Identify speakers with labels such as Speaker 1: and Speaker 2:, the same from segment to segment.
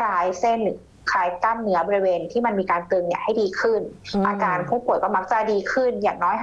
Speaker 1: ลายเส้นหรือคลายกล้ามเนื้อบริเวณที่มันมีการตึงเนี่ยให้ดีขึ้นอาการผู้ป่วยก็มักจะดีขึ้นอย่างน้อย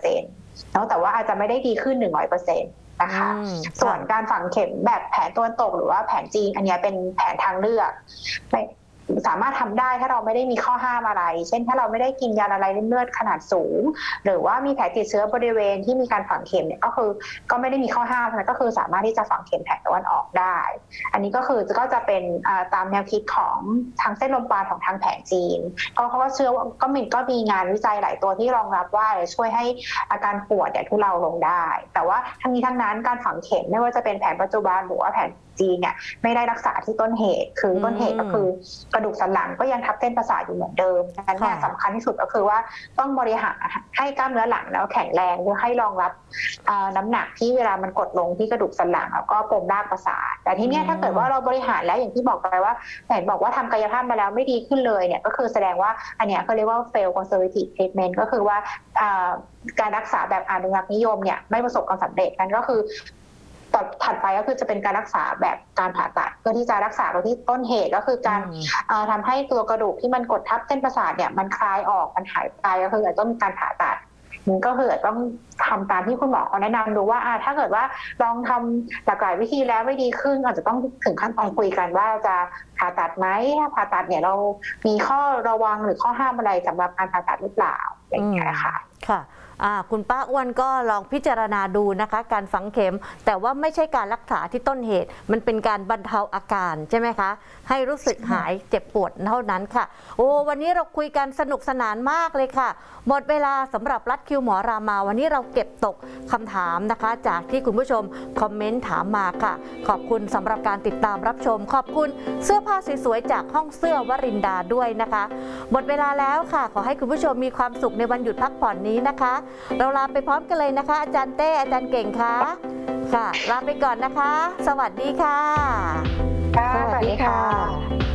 Speaker 1: 50% แล้วแต่ว่าอาจจะไม่ได้ดีขึ้น 100%นะคะส่วนการฝังเข็มแบบแผนตะวันตกหรือว่าแผนจีนอันนี้เป็นแผนทางเลือกสามารถทำได้ถ้าเราไม่ได้มีข้อห้ามอะไรเช่นถ้าเราไม่ได้กินยาละลายริ่มเลือดขนาดสูงหรือว่ามีแผลติดเชื้อบริเวณที่มีการฝังเข็มเนี่ยก็ไม่ได้มีข้อห้ามนะก็คือสามารถที่จะฝังเข็มแผนตะวันออกได้อันนี้ก็จะเป็นตามแนวคิดของทางเส้นลมปราณของทางแผนจีนเขาก็เชื่อว่าก็มีงานวิจัยหลายตัวที่รองรับว่าจะช่วยให้อาการปวดทุเลาลงได้แต่ว่าทั้งนี้ทั้งนั้นการฝังเข็มไม่ว่าจะเป็นแผนปัจจุบันหรือว่าแผนจีนเนี่ยไม่ได้รักษาที่ต้นเหตุคือต้นเหตุก็คือกระดูกสันหลังก็ยังทับเส้นประสาทอยู่เหมือนเดิมดังนั้นเนี่ยสำคัญที่สุดก็คือว่าต้องบริหารให้กล้ามเนื้อหลังแล้วแข็งแรงเพื่อให้รองรับน้ำหนักที่เวลามันกดลงที่กระดูกสันหลังแล้วก็ปมรากประสาทแต่ที่นี้ถ้าเกิดว่าเราบริหารแล้วอย่างที่บอกไปว่าแผนบอกว่าทำกายภาพมาแล้วไม่ดีขึ้นเลยเนี่ยก็คือแสดงว่าอันเนี้ยเขาเรียกว่า fail conservative treatment ก็คือว่าการรักษาแบบอนุรักษ์นิยมเนี่ยไม่ประสบความสำเร็จนั่นก็คือต่อถัดไปก็คือจะเป็นการรักษาแบบการผ่าตัดเพื่อที่จะรักษาตรงที่ต้นเหตุก็คือการทำให้ตัวกระดูกที่มันกดทับเส้นประสาทเนี่ยมันคลายออกมันหายไปก็คือต้องมีการผ่าตัดมันก็คือต้องทำตามที่คุณหมอเขาแนะนำดูว่าถ้าเกิดว่าลองทำหลากหลายวิธีแล้วไม่ดีขึ้นอาจจะต้องถึงขั้นตอนคุยกันว่าจะผ่าตัดไหมถ้าผ่าตัดเนี่ยเรามีข้อระวังหรือข้อห้ามอะไรสำหรับการผ่าตัดหรือเปล่าอย่างเงี้ยค่ะ
Speaker 2: ค่ะคุณป้าอ้วนก็ลองพิจารณาดูนะคะการฝังเข็มแต่ว่าไม่ใช่การรักษาที่ต้นเหตุมันเป็นการบรรเทาอาการใช่ไหมคะให้รู้สึกหายเจ็บปวดเท่านั้นค่ะโอ้วันนี้เราคุยกันสนุกสนานมากเลยค่ะหมดเวลาสำหรับรัดคิวหมอรามาวันนี้เราเก็บตกคำถามนะคะจากที่คุณผู้ชมคอมเมนต์ถามมาค่ะขอบคุณสำหรับการติดตามรับชมขอบคุณเสื้อผ้าสวยๆจากห้องเสื้อวรินดาด้วยนะคะหมดเวลาแล้วค่ะขอให้คุณผู้ชมมีความสุขในวันหยุดพักผ่อนนี้นะคะเราลาไปพร้อมกันเลยนะคะอาจารย์เต้อาจารย์เก่งค่ะลาไปก่อนนะคะสวัสดีค่ะ
Speaker 1: สวัสดีค่ะ